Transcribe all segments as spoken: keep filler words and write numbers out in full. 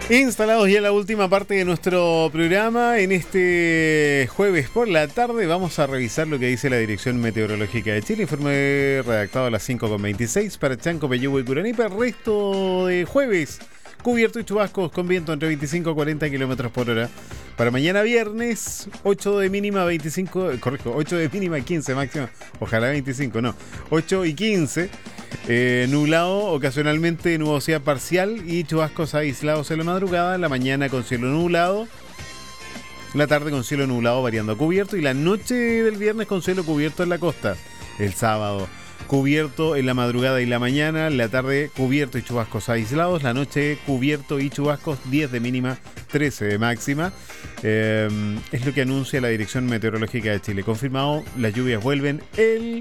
Instalados ya en la última parte de nuestro programa, en este jueves por la tarde vamos a revisar lo que dice la Dirección Meteorológica de Chile. Informe redactado a las cinco con veintiséis para Chanco, Peyúgue y Curanipe. El resto de jueves, cubierto y chubascos con viento entre veinticinco a cuarenta kilómetros por hora. Para mañana viernes, ocho de mínima, veinticinco, correcto, ocho de mínima, quince máxima, ojalá veinticinco, no, ocho y quince. Eh, nublado, ocasionalmente nubosidad parcial y chubascos aislados en la madrugada. La mañana con cielo nublado, la tarde con cielo nublado variando a cubierto y la noche del viernes con cielo cubierto en la costa. El sábado cubierto en la madrugada y la mañana, la tarde cubierto y chubascos aislados, la noche cubierto y chubascos, diez de mínima, trece de máxima. Eh, es lo que anuncia la Dirección Meteorológica de Chile. Confirmado, las lluvias vuelven el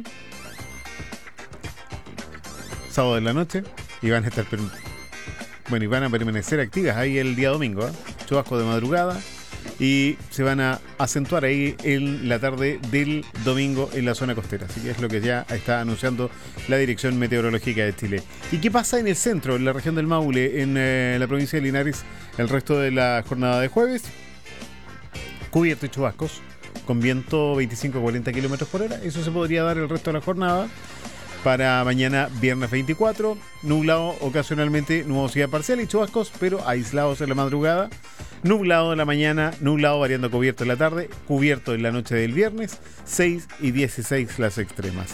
sábado de la noche y van a estar bueno y van a permanecer activas ahí el día domingo, ¿eh? Chubasco de madrugada y se van a acentuar ahí en la tarde del domingo en la zona costera, así que es lo que ya está anunciando la Dirección Meteorológica de Chile. ¿Y qué pasa en el centro, en la región del Maule, en eh, la provincia de Linares, el resto de la jornada de jueves? Cubierto y chubascos con viento veinticinco a cuarenta kilómetros por hora, eso se podría dar el resto de la jornada. Para mañana viernes veinticuatro, nublado ocasionalmente, nubosidad parcial y chubascos, pero aislados en la madrugada. Nublado en la mañana, nublado variando cubierto en la tarde, cubierto en la noche del viernes, seis y dieciséis las extremas.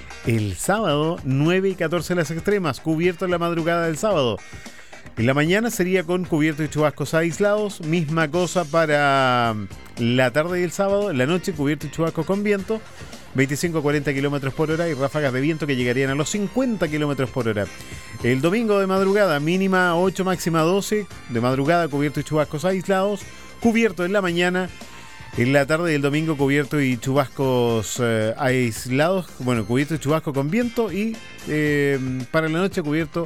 El sábado, nueve y catorce las extremas, cubierto en la madrugada del sábado. En la mañana sería con cubierto y chubascos aislados, misma cosa para la tarde y el sábado. En la noche, cubierto y chubascos con viento, veinticinco a cuarenta kilómetros por hora y ráfagas de viento que llegarían a los cincuenta kilómetros por hora. El domingo de madrugada, mínima ocho, máxima doce. De madrugada, cubierto y chubascos aislados. Cubierto en la mañana. En la tarde del domingo, cubierto y chubascos eh, aislados. Bueno, cubierto y chubasco con viento. Y eh, para la noche, cubierto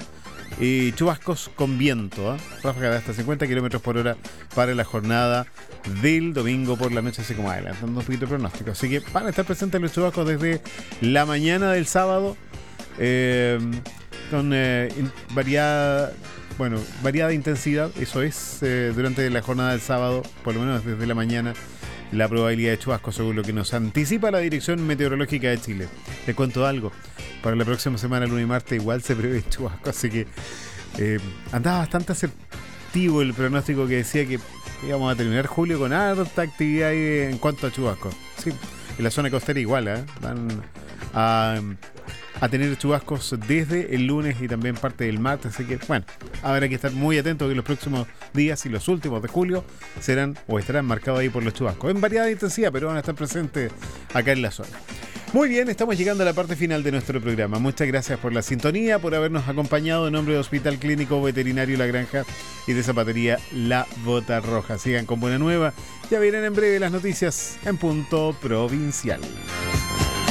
y chubascos con viento, ¿eh? Ráfagas de hasta cincuenta kilómetros por hora para la jornada del domingo por la noche, así como adelantando un poquito el pronóstico. Así que van a estar presentes los chubascos desde la mañana del sábado, eh, con eh, variada, bueno, variada intensidad. Eso es, eh, durante la jornada del sábado, por lo menos desde la mañana, la probabilidad de chubascos, según lo que nos anticipa la Dirección Meteorológica de Chile. Les cuento algo. Para la próxima semana, lunes y martes, igual se prevé chubasco, así que eh, andaba bastante asertivo el pronóstico que decía que íbamos a terminar julio con harta actividad en cuanto a chubascos. Sí, en la zona costera igual, ¿eh? Van a, a tener chubascos desde el lunes y también parte del martes, así que bueno, habrá que estar muy atentos que los próximos días y los últimos de julio serán o estarán marcados ahí por los chubascos. En variada intensidad, pero van a estar presentes acá en la zona. Muy bien, estamos llegando a la parte final de nuestro programa. Muchas gracias por la sintonía, por habernos acompañado en nombre de Hospital Clínico Veterinario La Granja y de Zapatería La Bota Roja. Sigan con Buena Nueva. Ya vienen en breve las noticias en Punto Provincial.